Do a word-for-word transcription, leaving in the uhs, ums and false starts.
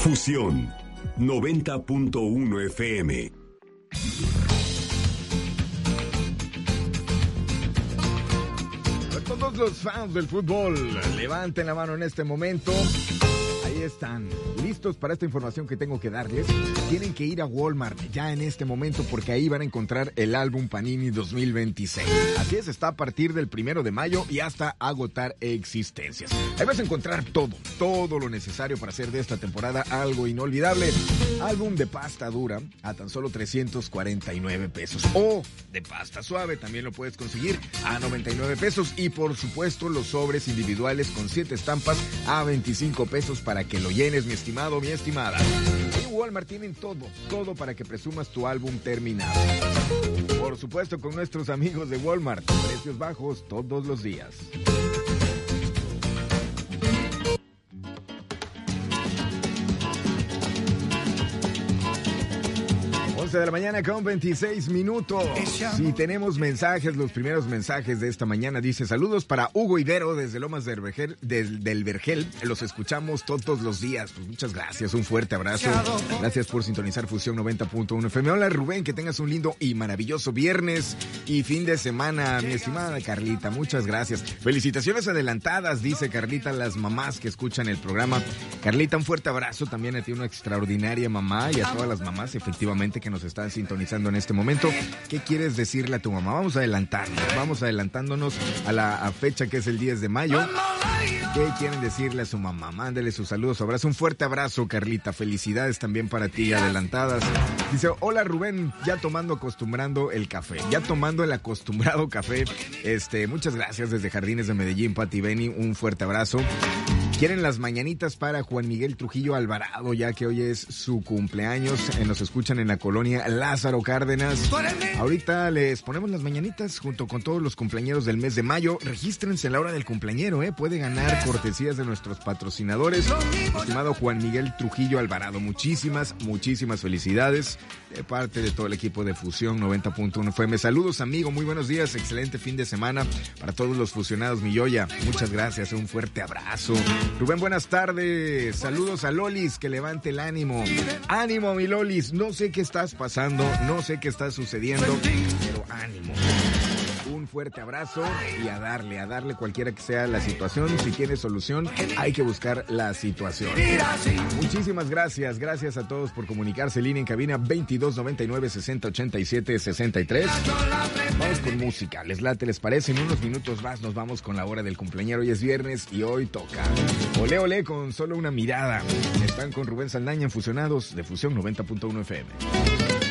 Fusión noventa punto uno F M. A todos los fans del fútbol, levanten la mano en este momento. Ahí están, listos para esta información que tengo que darles. Tienen que ir a Walmart ya en este momento porque ahí van a encontrar el álbum Panini dos mil veintiséis. Así es, está a partir del primero de mayo y hasta agotar existencias. Ahí vas a encontrar todo, todo lo necesario para hacer de esta temporada algo inolvidable. Álbum de pasta dura a tan solo trescientos cuarenta y nueve pesos. O de pasta suave también lo puedes conseguir a noventa y nueve pesos. Y por supuesto los sobres individuales con siete estampas a veinticinco pesos para que lo llenes, mi estimado, mi estimada. En Walmart tienen todo, todo para que presumas tu álbum terminado. Por supuesto con nuestros amigos de Walmart, precios bajos todos los días. once de la mañana con veintiséis minutos. Si tenemos mensajes, los primeros mensajes de esta mañana dice: saludos para Hugo Ibero desde Lomas del Vergel, del, del Vergel. Los escuchamos todos los días. Pues muchas gracias, un fuerte abrazo. Gracias por sintonizar Fusión noventa punto uno F M. Hola Rubén, que tengas un lindo y maravilloso viernes y fin de semana, mi estimada Carlita. Muchas gracias. Felicitaciones adelantadas, dice Carlita, a las mamás que escuchan el programa. Carlita, un fuerte abrazo también a ti, una extraordinaria mamá, y a todas las mamás efectivamente que nos están sintonizando en este momento. ¿Qué quieres decirle a tu mamá? Vamos a adelantarnos, vamos adelantándonos a la a fecha que es el diez de mayo. ¿Qué quieren decirle a su mamá? Mándele sus saludos, su abrazo. Un fuerte abrazo, Carlita. Felicidades también para ti, adelantadas. Dice: hola Rubén, ya tomando, acostumbrando el café. Ya tomando el acostumbrado café. Este, muchas gracias desde Jardines de Medellín, Pati Beni. Un fuerte abrazo. Quieren las mañanitas para Juan Miguel Trujillo Alvarado, ya que hoy es su cumpleaños. Eh, nos escuchan en la colonia Lázaro Cárdenas. Ahorita les ponemos las mañanitas junto con todos los cumpleañeros del mes de mayo. Regístrense a la hora del cumpleañero, ¿eh? Puede ganar cortesías de nuestros patrocinadores. Estimado Juan Miguel Trujillo Alvarado, muchísimas, muchísimas felicidades de parte de todo el equipo de Fusión noventa punto uno F M. Saludos, amigo, muy buenos días, excelente fin de semana para todos los fusionados, mi Yoya. Muchas gracias, un fuerte abrazo. Rubén, buenas tardes. Saludos a Lolis, que levante el ánimo. Ánimo, mi Lolis. No sé qué estás pasando, no sé qué está sucediendo, pero ánimo. Un fuerte abrazo y a darle, a darle cualquiera que sea la situación. Si tiene solución, hay que buscar la situación. Muchísimas gracias, gracias a todos por comunicarse. Línea en cabina veintidós noventa y nueve sesenta ochenta y siete sesenta y tres. Vamos con música, ¿les late? ¿Les parece? En unos minutos más nos vamos con la hora del cumpleañero. Hoy es viernes y hoy toca Olé Olé con solo una mirada. Están con Rubén Saldaña en Fusionados de Fusión noventa punto uno F M.